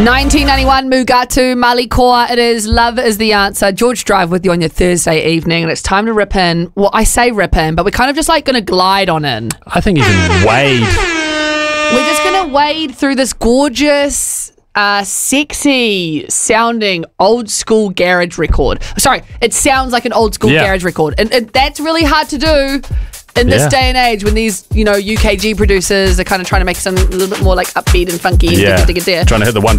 1991, Mugatu, Malikoa. It is Love is the Answer. George Drive with you on your Thursday evening, and it's time to rip in. Well, I say rip in, but we're kind of just like going to glide on in. I think even wade. We're just going to wade through this gorgeous, sexy sounding old school garage record. Sorry, it sounds like an old school garage record. And that's really hard to do in this day and age when these, UKG producers are kind of trying to make something a little bit more like upbeat and funky. And Trying to hit the 150